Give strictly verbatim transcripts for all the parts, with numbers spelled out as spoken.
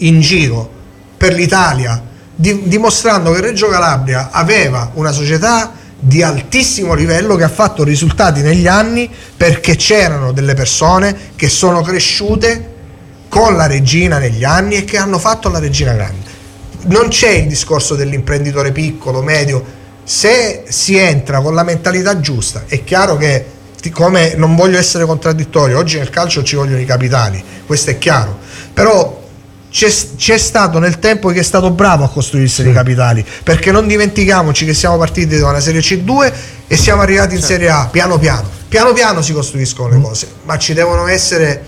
in giro per l'Italia, di, dimostrando che Reggio Calabria aveva una società di altissimo livello che ha fatto risultati negli anni, perché c'erano delle persone che sono cresciute con la Regina negli anni e che hanno fatto la Regina grande. Non c'è il discorso dell'imprenditore piccolo, medio. Se si entra con la mentalità giusta, è chiaro che, come non voglio essere contraddittorio, oggi nel calcio ci vogliono i capitali, questo è chiaro, però c'è, c'è stato nel tempo che è stato bravo a costruirsi sì. i capitali, perché non dimentichiamoci che siamo partiti da una Serie C due e siamo arrivati in certo. Serie A, piano piano piano piano si costruiscono le cose, ma ci devono essere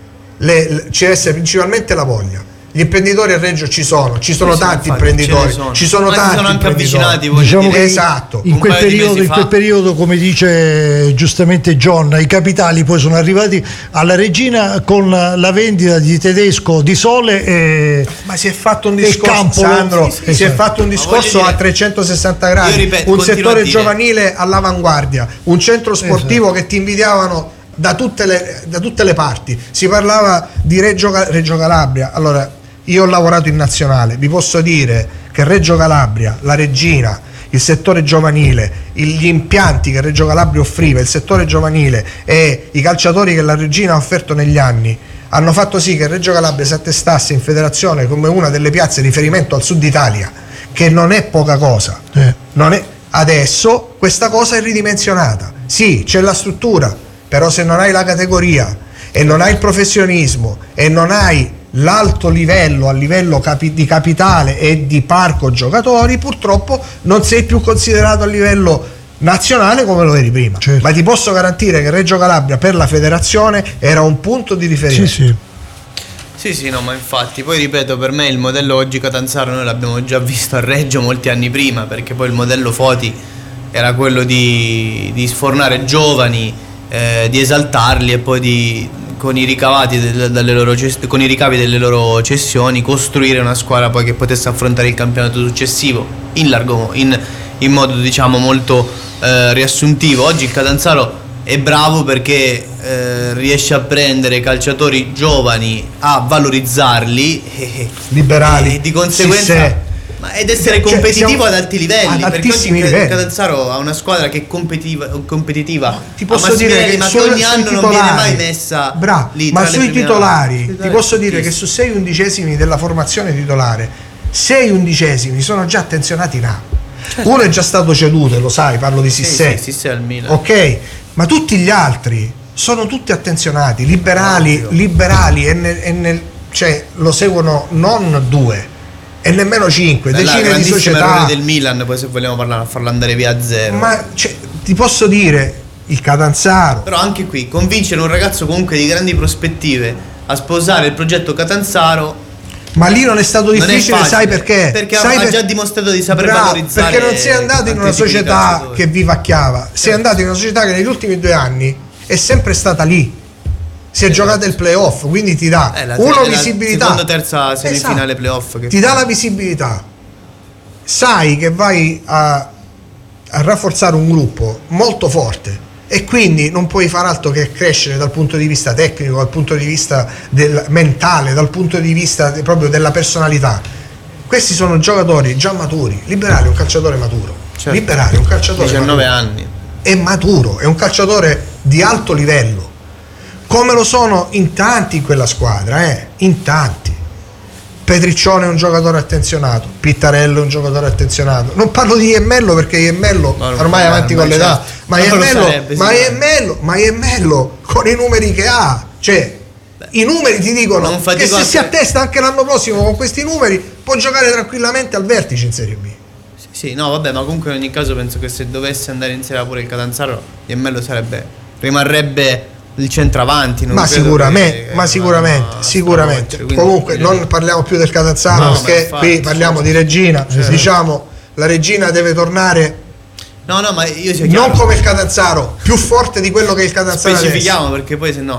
le, le, ci deve essere principalmente la voglia. Gli imprenditori a Reggio ci sono, ci sono sì, tanti infatti, imprenditori, sono. ci sono ma tanti si sono anche avvicinati, diciamo che esatto. In quel, periodo, in quel periodo, come dice giustamente John, i capitali poi sono arrivati alla Regina con la vendita di Tedesco, Di Sole e ma si è fatto un discorso, Sandro, sì, sì, si sì. è fatto un discorso dire, a trecentosessanta gradi, ripeto, un settore giovanile all'avanguardia, un centro sportivo esatto. che ti invidiavano da tutte le, da tutte le parti. Si parlava di Reggio, Reggio Calabria. Allora, io ho lavorato in nazionale, vi posso dire che Reggio Calabria, la Regina, il settore giovanile, gli impianti che Reggio Calabria offriva, il settore giovanile e i calciatori che la Regina ha offerto negli anni hanno fatto sì che Reggio Calabria si attestasse in federazione come una delle piazze di riferimento al sud Italia, che non è poca cosa. Eh. Non è... Adesso questa cosa è ridimensionata. Sì, c'è la struttura, però se non hai la categoria e non hai il professionismo e non hai l'alto livello a livello capi- di capitale e di parco giocatori, purtroppo non sei più considerato a livello nazionale come lo eri prima. Certo. Ma ti posso garantire che Reggio Calabria per la federazione era un punto di riferimento. Sì, sì. Sì, sì, no, ma infatti, poi ripeto, per me il modello oggi Catanzaro noi l'abbiamo già visto a Reggio molti anni prima, perché poi il modello Foti era quello di, di sfornare giovani, eh, di esaltarli e poi di con i ricavati del, dalle loro con i ricavi delle loro cessioni costruire una squadra poi che potesse affrontare il campionato successivo in largo in, in modo diciamo molto eh, riassuntivo. Oggi il Catanzaro è bravo perché eh, riesce a prendere calciatori giovani, a valorizzarli e, liberali e di conseguenza sì, sì. Ma ed essere competitivo ad alti livelli, ad perché oggi il Catanzaro ha una squadra che è competitiva, competitiva no, ti posso dire che, ma su, che ogni anno non viene mai messa bra, lì, ma sui titolari, titolari ti posso dire che su sei undicesimi della formazione titolare, sei undicesimi sono già attenzionati in A. Certo. Uno è già stato ceduto, lo sai, parlo di Sissé, sì, sì, sì, al Milan. Ok, ma tutti gli altri sono tutti attenzionati, liberali, oh, liberali e nel, e nel, cioè lo seguono non due e nemmeno cinque, Beh, decine di società. Errore del Milan, poi se vogliamo parlare, a farlo andare via a zero. Ma cioè, ti posso dire, il Catanzaro. Però anche qui convincere un ragazzo comunque di grandi prospettive a sposare il progetto Catanzaro. Ma lì non è stato difficile, è sai perché? Perché sai ha per... già dimostrato di saper Bravo, valorizzare. Perché non sei andato in una società che vivacchiava, sei andato in una società che negli ultimi due anni è sempre stata lì. Si è giocata il playoff, quindi ti dà eh, la, uno la visibilità. Seconda, terza semifinale esatto. playoff. Che ti dà la visibilità. Sai che vai a, a rafforzare un gruppo molto forte e quindi non puoi fare altro che crescere dal punto di vista tecnico, dal punto di vista del mentale, dal punto di vista de, proprio della personalità. Questi sono giocatori già maturi. Liberali è un calciatore maturo. Certo. Liberali è un calciatore diciannove maturo. anni. È maturo, è un calciatore di alto livello. Come lo sono in tanti in quella squadra, eh? in tanti. Petriccione è un giocatore attenzionato, Pittarello è un giocatore attenzionato. Non parlo di Iemmello perché Iemmello no, ormai è avanti con l'età, certo. ma Iemmello, ma Iemmello, ma Iemmello con i numeri che ha, cioè Beh, i numeri ti dicono che se si attesta anche l'anno prossimo con questi numeri può giocare tranquillamente al vertice in Serie B. Sì, sì, no, vabbè, ma comunque in ogni caso penso che se dovesse andare in Serie A pure il Catanzaro, Iemmello sarebbe rimarrebbe il centravanti, non ma sicuramente, che, ma sicuramente, sicuramente. Comunque non parliamo più del Catanzaro, no, perché infatti, qui parliamo di Regina, sì, diciamo la Regina deve tornare. No, no, ma io sia non come il Catanzaro, più forte di quello che è il Catanzaro. Specifichiamo adesso. Perché poi se no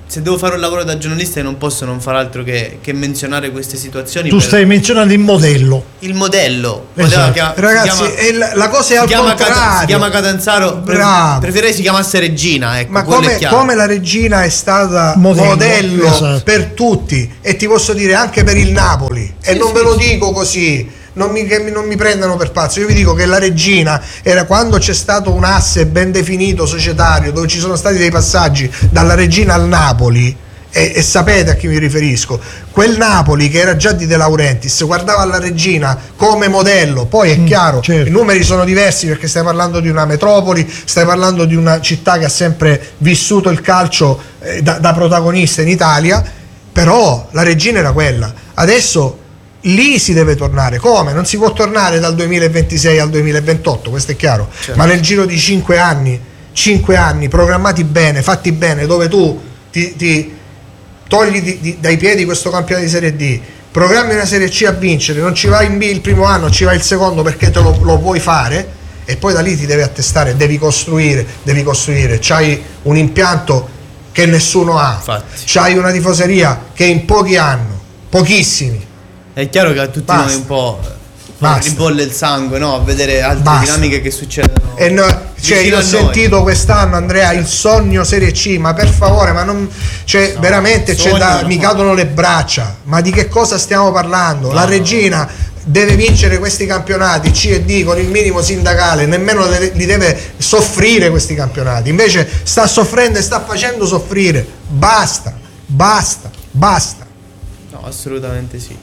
se devo fare un lavoro da giornalista non posso non fare altro che, che menzionare queste situazioni. Tu stai menzionando il modello. Il modello. Esatto. Chiama, Ragazzi, chiama, la cosa è al contrario. Cat, si chiama Catanzaro. Bravo. Preferirei si chiamasse Regina. Ecco, ma come, come la Regina è stata modello, modello esatto. per tutti, e ti posso dire anche per il Napoli. Sì, e non sì, ve lo sì. dico così. Non mi, che non mi prendano per pazzo, io vi dico che la Regina era quando c'è stato un asse ben definito societario, dove ci sono stati dei passaggi dalla Regina al Napoli, e, e sapete a chi mi riferisco, quel Napoli che era già di De Laurentiis guardava la Regina come modello. Poi è mm, chiaro, certo. i numeri sono diversi perché stai parlando di una metropoli, stai parlando di una città che ha sempre vissuto il calcio eh, da, da protagonista in Italia, però la Regina era quella. Adesso lì si deve tornare. Come? Non si può tornare dal duemilaventisei al duemilaventotto, questo è chiaro, certo. ma nel giro di cinque anni, cinque anni programmati bene, fatti bene, dove tu ti, ti togli di, di, dai piedi questo campionato di Serie D, programmi una Serie C a vincere, non ci vai in B il primo anno, ci vai il secondo perché te lo, lo puoi fare, e poi da lì ti devi attestare, devi costruire, devi costruire, c'hai un impianto che nessuno ha, Infatti. c'hai una tifoseria che in pochi anni, pochissimi. È chiaro che a tutti Basta. noi un po' ribolle il sangue, no? A vedere altre Basta. dinamiche che succedono. E no, cioè, io ho sentito quest'anno, Andrea, il sogno Serie C, ma per favore, ma non, cioè, no, veramente c'è da, no. mi cadono le braccia. Ma di che cosa stiamo parlando? No. La Regina deve vincere questi campionati C e D con il minimo sindacale, nemmeno li deve soffrire questi campionati. Invece sta soffrendo e sta facendo soffrire. Basta, basta, basta. No, assolutamente sì.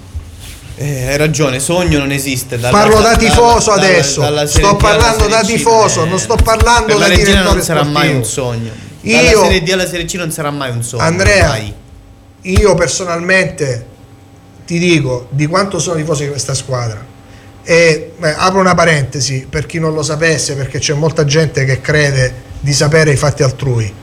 Eh, hai ragione, sogno non esiste. Dalla, Parlo da tifoso dalla, adesso, dalla, dalla sto parlando da tifoso, eh, non sto parlando da direttore sportivo. Non sarà mai un sogno. Dalla io, Serie D alla Serie C non sarà mai un sogno. Andrea, mai. Io personalmente ti dico di quanto sono tifoso di questa squadra. E eh, apro una parentesi per chi non lo sapesse, perché c'è molta gente che crede di sapere i fatti altrui.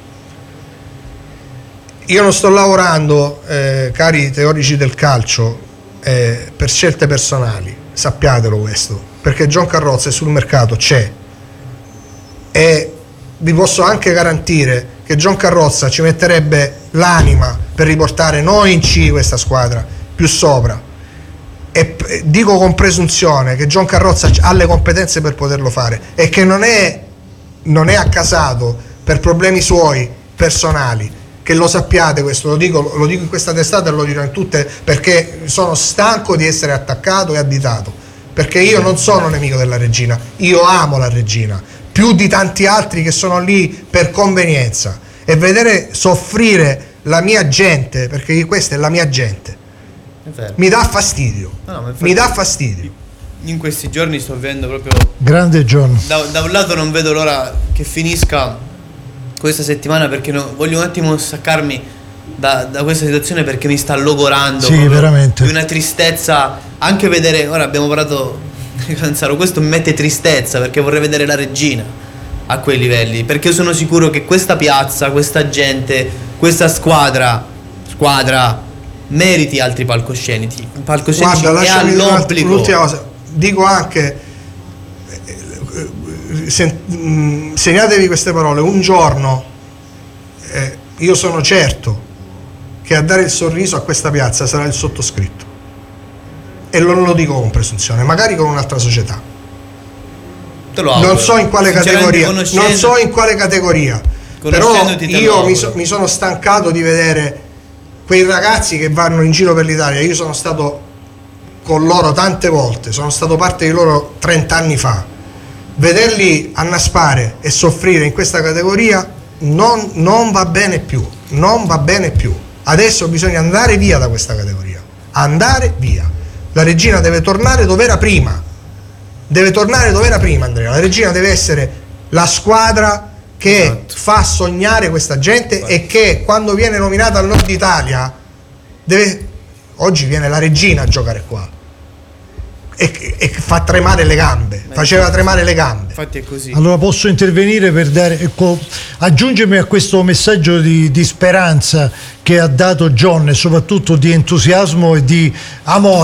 Io non sto lavorando, eh, cari teorici del calcio, Eh, per scelte personali, sappiatelo questo, perché John Carrozza sul mercato c'è, e vi posso anche garantire che John Carrozza ci metterebbe l'anima per riportare noi in C questa squadra più sopra, e eh, dico con presunzione che John Carrozza ha le competenze per poterlo fare, e che non è, non è accasato per problemi suoi personali. Che lo sappiate questo, lo dico, lo dico in questa testata e lo dirò in tutte, perché sono stanco di essere attaccato e additato, perché io non sono nemico della Regina, io amo la Regina più di tanti altri che sono lì per convenienza, e vedere soffrire la mia gente, perché questa è la mia gente, mi dà fastidio, no, no, mi dà fastidio. In questi giorni sto vedendo proprio grande John, da, da un lato non vedo l'ora che finisca questa settimana, perché no, voglio un attimo staccarmi da, da questa situazione, perché mi sta logorando, sì, veramente, di una tristezza. Anche vedere, ora abbiamo parlato di Catanzaro, questo mi mette tristezza, perché vorrei vedere la Regina a quei livelli, perché sono sicuro che questa piazza, questa gente, questa squadra squadra meriti altri palcoscenici, palcoscenici. Guarda, lasciami dire l'ultima cosa, dico anche, segnatevi queste parole, un giorno eh, io sono certo che a dare il sorriso a questa piazza sarà il sottoscritto, e non lo dico con presunzione, magari con un'altra società, te lo auguro. non so in quale categoria non so in quale categoria però io mi, so, mi sono stancato di vedere quei ragazzi che vanno in giro per l'Italia. Io sono stato con loro tante volte, sono stato parte di loro trent'anni fa. Vederli annaspare e soffrire in questa categoria non, non va bene più, non va bene più. Adesso bisogna andare via da questa categoria, andare via. La Regina deve tornare dove era prima, deve tornare dove era prima, Andrea. La Regina deve essere la squadra che esatto. fa sognare questa gente, esatto. e che quando viene nominata al Nord Italia deve... Oggi viene la Regina a giocare qua. E, e fa tremare le gambe, Beh, faceva infatti, tremare le gambe. Infatti è così. Allora posso intervenire per dare, ecco, aggiungermi a questo messaggio di, di speranza che ha dato John, e soprattutto di entusiasmo e di amore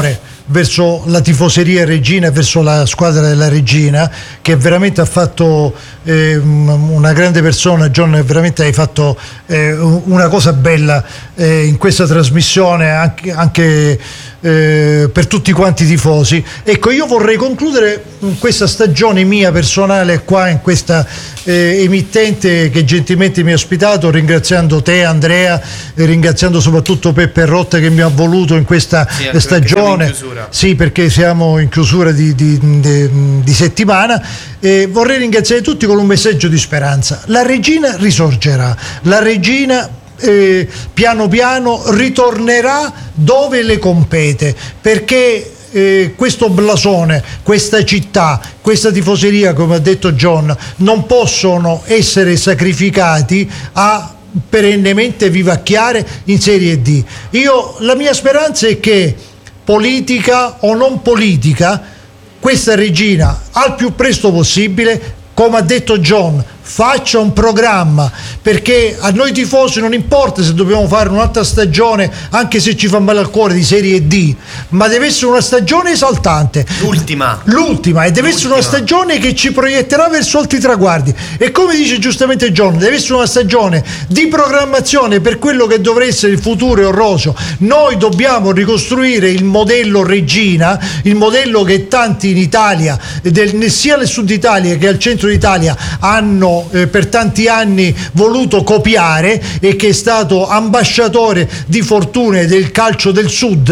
verso la tifoseria Reggina e verso la squadra della Reggina, che veramente ha fatto eh, una grande persona. John, veramente hai fatto eh, una cosa bella eh, in questa trasmissione, anche, anche eh, per tutti quanti i tifosi. Ecco, io vorrei concludere questa stagione mia personale qua in questa eh, emittente che gentilmente mi ha ospitato, ringraziando te, Andrea, e ringraziando soprattutto Peppe Rotta che mi ha voluto in questa sì, stagione. Perché sì, perché siamo in chiusura di, di, di, di settimana. E vorrei ringraziare tutti con un messaggio di speranza. La Reggina risorgerà, la Reggina eh, piano piano ritornerà dove le compete, perché Eh, questo blasone, questa città, questa tifoseria, come ha detto John, non possono essere sacrificati a perennemente vivacchiare in Serie D. Io, la mia speranza è che, politica o non politica, questa Reggina al più presto possibile, come ha detto John, faccia un programma, perché a noi tifosi non importa se dobbiamo fare un'altra stagione, anche se ci fa male al cuore, di Serie D, ma deve essere una stagione esaltante, l'ultima l'ultima e deve l'ultima. essere una stagione che ci proietterà verso alti traguardi, e come dice giustamente John, deve essere una stagione di programmazione per quello che dovrebbe essere il futuro Eurosio. Noi dobbiamo ricostruire il modello Reggina, il modello che tanti in Italia, del, sia nel sud Italia che al centro d'Italia, hanno Eh, per tanti anni voluto copiare, e che è stato ambasciatore di fortune del calcio del sud,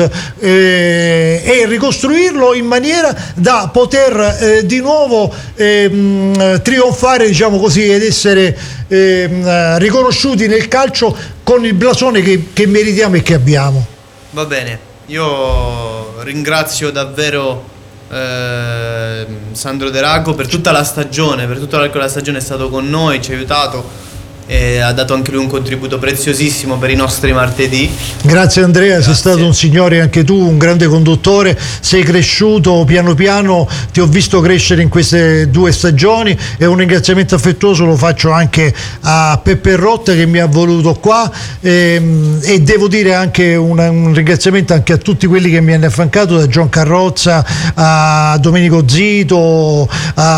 eh, e ricostruirlo in maniera da poter eh, di nuovo eh, mh, trionfare, diciamo così, ed essere eh, mh, riconosciuti nel calcio con il blasone che, che meritiamo e che abbiamo. Va bene, io ringrazio davvero Eh, Sandro De Rago per tutta la stagione, per tutta la stagione è stato con noi, ci ha aiutato e ha dato anche lui un contributo preziosissimo per i nostri martedì. Grazie Andrea, Grazie. Sei stato un signore anche tu, un grande conduttore, sei cresciuto piano piano, ti ho visto crescere in queste due stagioni, e un ringraziamento affettuoso lo faccio anche a Peppe Rotta che mi ha voluto qua, e, e devo dire anche una, un ringraziamento anche a tutti quelli che mi hanno affiancato, da John Carrozza a Domenico Zito, a,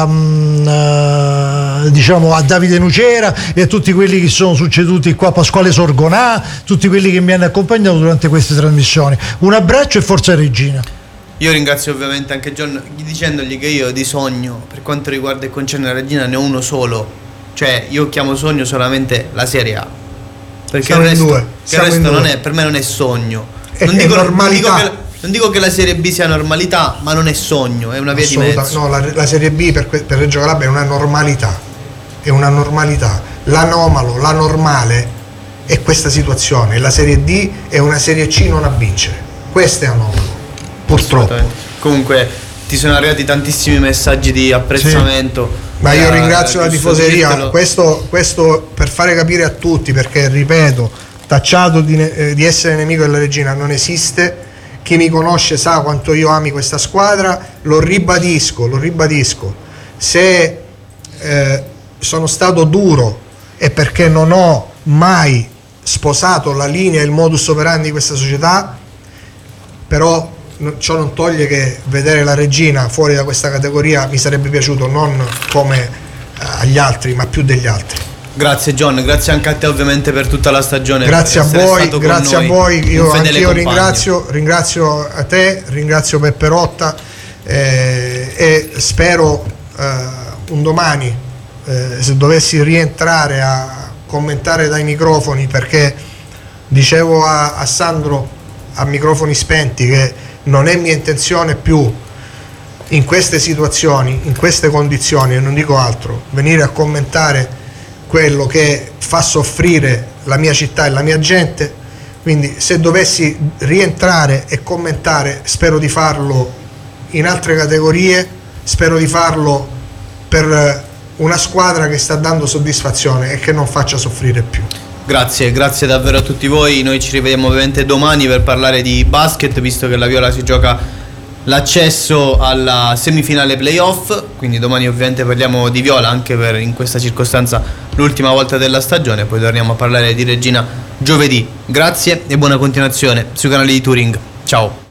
a, diciamo a Davide Nucera, e a tutti quelli che sono succeduti qua, Pasquale Sorgonà, tutti quelli che mi hanno accompagnato durante queste trasmissioni. Un abbraccio e forza Reggina. Io ringrazio ovviamente anche John, dicendogli che io di sogno, per quanto riguarda il concerne la Reggina, ne ho uno solo, cioè io chiamo sogno solamente la Serie A, perché il resto, due. Che il resto non è, per me non è sogno, è, non, dico, non, dico che, non dico che la Serie B sia normalità, ma non è sogno, è una via di mezzo. No, la, la Serie B per, per Reggio Calabria è una normalità, è una normalità. L'anomalo, la normale è questa situazione. La Serie D è una Serie C non a vincere. Questo è anomalo, purtroppo. Comunque ti sono arrivati tantissimi messaggi di apprezzamento. Sì. Ma io ringrazio la tifoseria. Questo, questo per fare capire a tutti, perché ripeto, tacciato di, eh, di essere nemico della Reggina non esiste. Chi mi conosce sa quanto io ami questa squadra. Lo ribadisco, lo ribadisco. Se eh, sono stato duro è perché non ho mai sposato la linea e il modus operandi di questa società, però ciò non toglie che vedere la Reggina fuori da questa categoria mi sarebbe piaciuto, non come agli altri, ma più degli altri. Grazie John, grazie anche a te ovviamente per tutta la stagione. Grazie a voi, grazie a voi. Io anch'io ringrazio, ringrazio a te, ringrazio Peppe Rotta, eh, e spero eh, un domani, Eh, se dovessi rientrare a commentare dai microfoni, perché dicevo a, a Sandro a microfoni spenti che non è mia intenzione più in queste situazioni, in queste condizioni, e non dico altro, venire a commentare quello che fa soffrire la mia città e la mia gente. Quindi se dovessi rientrare e commentare, spero di farlo in altre categorie, spero di farlo per una squadra che sta dando soddisfazione e che non faccia soffrire più. Grazie, grazie davvero a tutti voi. Noi ci rivediamo ovviamente domani per parlare di basket, visto che la Viola si gioca l'accesso alla semifinale playoff, quindi domani ovviamente parliamo di Viola, anche per in questa circostanza l'ultima volta della stagione, poi torniamo a parlare di Reggina giovedì. Grazie e buona continuazione sui canali di Touring. Ciao.